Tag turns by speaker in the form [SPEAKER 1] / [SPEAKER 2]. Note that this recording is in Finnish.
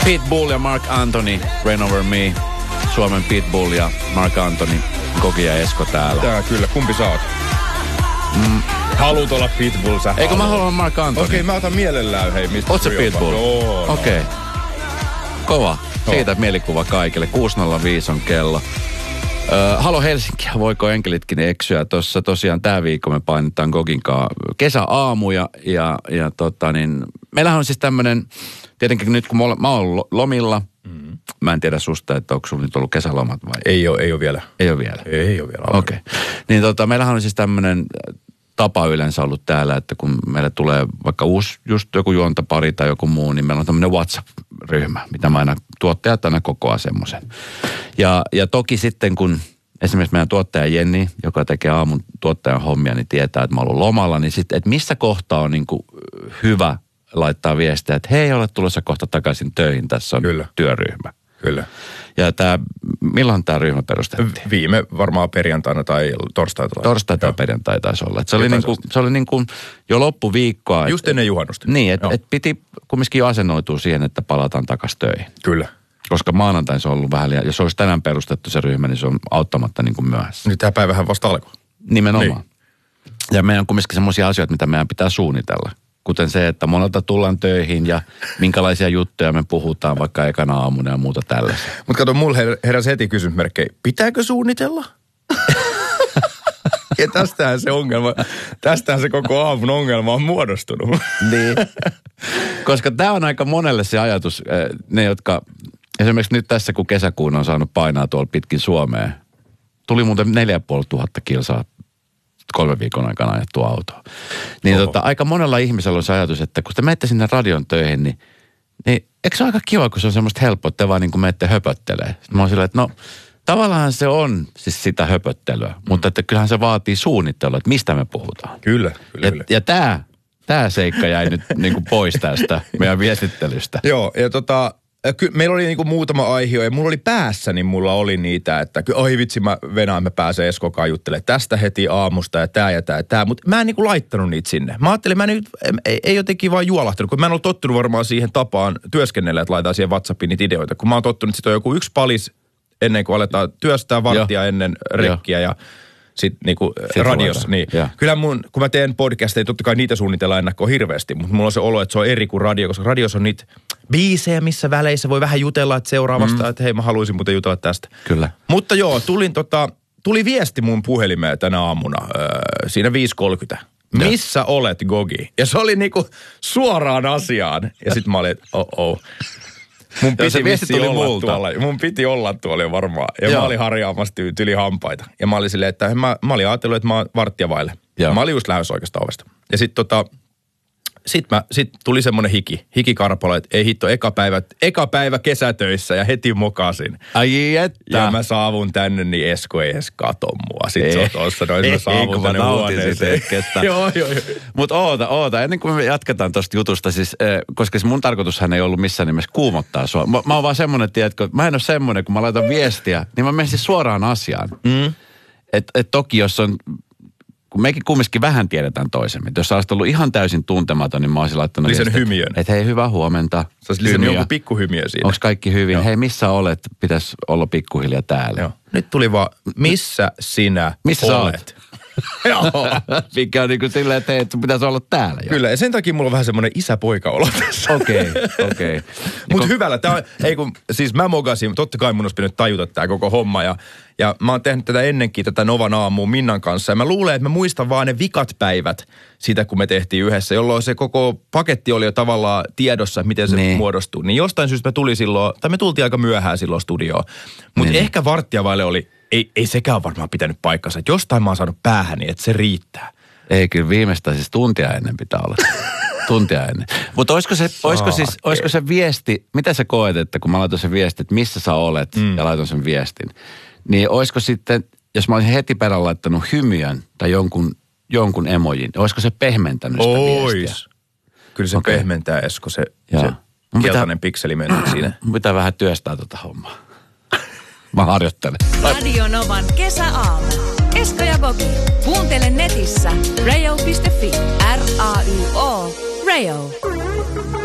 [SPEAKER 1] Pitbull ja Mark Anthony, Rain Over Me. Suomen Pitbull ja Mark Anthony, Gogi ja Esko täällä.
[SPEAKER 2] Tää kyllä, kumpi sä oot? Haluut olla Pitbull, sä
[SPEAKER 1] Eikö mä haluan Mark Anthony?
[SPEAKER 2] Okei, mä otan mielellään, hei, mistä
[SPEAKER 1] oot sä Pitbull? Okei. Kova. Siitä mielikuva kaikille. 6.05 on kello. Halo Helsinki, voiko enkelitkin eksyä? Tuossa tosiaan tää viikko me painitaan Goginkaan kesäaamuja ja meillähän on siis tämmönen, tietenkin nyt kun mä oon lomilla, mä en tiedä susta, että onko sulla nyt ollut kesälomat vai?
[SPEAKER 2] Ei ole vielä.
[SPEAKER 1] Ei ole vielä?
[SPEAKER 2] Ei ole vielä.
[SPEAKER 1] Okei. Niin meillähän on siis tämmönen tapa yleensä ollut täällä, että kun meille tulee vaikka uusi just joku juontapari tai joku muu, niin meillä on tämmöinen WhatsApp-ryhmä, mitä mä aina, tuottajat aina kokoaa semmoisen. Ja toki sitten kun esimerkiksi meidän tuottaja Jenni, joka tekee aamun tuottajan hommia, niin tietää, että mä oon ollut lomalla, niin sitten, että missä kohtaa on niin kuin hyvä laittaa viestiä, että hei, olet tulossa kohta takaisin töihin, tässä on työryhmä.
[SPEAKER 2] Kyllä.
[SPEAKER 1] Ja milloin tämä ryhmä perustettiin?
[SPEAKER 2] Viime varmaan perjantaina tai torstaita.
[SPEAKER 1] Torstai tai perjantai taisi olla. Se oli niin kuin jo loppuviikkoa.
[SPEAKER 2] Just ennen juhannusta.
[SPEAKER 1] Niin, että piti kumminkin jo asennoitua siihen, että palataan takaisin töihin.
[SPEAKER 2] Kyllä.
[SPEAKER 1] Koska maanantain se on ollut vähän liian, jos olisi tänään perustettu se ryhmä, niin se on auttamatta niin kuin myöhässä.
[SPEAKER 2] Nyt tämä päivähän vasta alkoi.
[SPEAKER 1] Nimenomaan. Niin. Ja meidän on kumminkin semmoisia asioita, mitä meidän pitää suunnitella. Kuten se, että monelta tullaan töihin ja minkälaisia juttuja me puhutaan vaikka ekana aamuna ja muuta tällaista.
[SPEAKER 2] Mutta kato, mulla heräsi heti kysymysmerkkejä. Pitääkö suunnitella? Ja tästähän se koko aamun ongelma on muodostunut.
[SPEAKER 1] Niin. Koska tämä on aika monelle se ajatus, ne jotka, esimerkiksi nyt tässä kun kesäkuun on saanut painaa tuolla pitkin Suomea, tuli muuten 4500 kilsaa 3 viikon aikana ajettua autoa. Niin aika monella ihmisellä on se ajatus, että kun te menette sinne radion töihin, niin eikö se ole aika kiva, kun se on semmoista helppoa, että te vaan niin kuin menette höpöttelee. Sitten mä oon silleen, että no tavallaan se on siis sitä höpöttelyä, mutta että kyllähän se vaatii suunnittelua, että mistä me puhutaan.
[SPEAKER 2] Kyllä.
[SPEAKER 1] Ja tämä seikka jäi nyt niin kuin pois tästä meidän viestittelystä.
[SPEAKER 2] Joo, ja meillä oli niinku muutama aihe ja mulla oli päässä, niin mulla oli niitä, että oi vitsi mä pääsen Eskokaan juttelemaan tästä heti aamusta ja tää. Mutta mä en niinku laittanut niitä sinne. Mä ajattelin, mä ei jotenkin vaan juolahtanut, kun mä en ole tottunut varmaan siihen tapaan työskennellä, että laitan siihen WhatsAppiin niitä ideoita. Kun mä oon tottunut, että sit on joku yksi palis ennen kuin aletaan työstää varttia ennen rekkiä ja sitten niinku radiossa. Niin. Kyllä kun mä teen podcasteja, totta kai niitä suunnitellaan ennakkoon hirveästi, mutta mulla on se olo, että se on eri kuin radio, koska radiossa on niitä biisejä, missä väleissä voi vähän jutella, että seuraavasta, että hei mä haluaisin muuten jutella tästä.
[SPEAKER 1] Kyllä.
[SPEAKER 2] Mutta joo, tuli viesti mun puhelimeen tänä aamuna, siinä 5.30. Missä olet, Gogi? Ja se oli niinku suoraan asiaan. Ja sit mä olin, että Mun piti olla tuolla jo varmaan. Ja mä olin harjaamassa tyli hampaita. Ja mä olin silleen, että mä olin ajatellut, että mä oon varttia vaille. Mä olin just lähdössä oikeastaan ovesta. Ja sit tuli semmonen hikikarpalo, että ei hitto, eka päivä kesätöissä ja heti mokasin.
[SPEAKER 1] Ai että.
[SPEAKER 2] Ja mä saavun tänne, niin Esko ei edes kato mua. Sitten se on tossa noin, mä saavun tänne huoneeseen. Joo.
[SPEAKER 1] Mut oota, ennen kuin me jatketaan tosta jutusta, siis, koska mun tarkoitushan ei ollut missään nimessä kuumottaa sua. Mä oon vaan semmonen, tiedätkö, mä en oo semmonen, kun mä laitan viestiä, niin mä menen siis suoraan asiaan. Et toki jos on, kun mekin kumminkin vähän tiedetään toisemme. Jos sä olisit ollut ihan täysin tuntematon, niin mä olisin laittanut
[SPEAKER 2] lisän hymiön.
[SPEAKER 1] Että hei, hyvää huomenta.
[SPEAKER 2] Sä olisit lisännyt jonkun pikkuhymiön siinä.
[SPEAKER 1] Onko kaikki hyvin? Joo. Hei, missä olet? Pitäisi olla pikkuhiljaa täällä.
[SPEAKER 2] Joo. Nyt tuli vaan, missä sinä olet?
[SPEAKER 1] Joo. Mikä on niin kuin silleen, että hei, pitäisi olla täällä. Jo.
[SPEAKER 2] Kyllä, ja sen takia mulla on vähän semmoinen isä-poika-olo tässä.
[SPEAKER 1] Okei.
[SPEAKER 2] Mutta hyvällä. Siis mä mogasin, totta kai mun olisi pitänyt tajuta tää koko homma. Ja mä oon tehnyt tätä ennenkin, tätä Novan aamuun Minnan kanssa. Ja mä luulen, että mä muistan vaan ne vikat päivät siitä, kun me tehtiin yhdessä. Jolloin se koko paketti oli jo tavallaan tiedossa, miten se muodostuu. Niin jostain syystä me tultiin aika myöhään silloin studioon. Mutta ehkä varttia vaille oli, ei sekään varmaan pitänyt paikkansa. Että jostain mä oon saanut päähäni, että se riittää.
[SPEAKER 1] Ei, kyllä viimeistään siis tuntia ennen pitää olla. Tuntia ennen. Mutta olisiko se viesti, mitä sä koet, että kun mä laitan sen viestin, että missä sä olet ja laitan sen viestin, niin olisiko sitten, jos mä olisin heti perään laittanut hymiön tai jonkun emojin, olisiko se pehmentänyt sitä viestiä?
[SPEAKER 2] Kyllä se pehmentää, Esko, se keltainen pikseli mennyt siinä.
[SPEAKER 1] Mun pitää vähän työstää tota hommaa. Mä harjoittelen.
[SPEAKER 3] Radio Novan kesäaamu. Esko ja Gogi. Kuuntele netissä radio.fi. RAYO. Radio.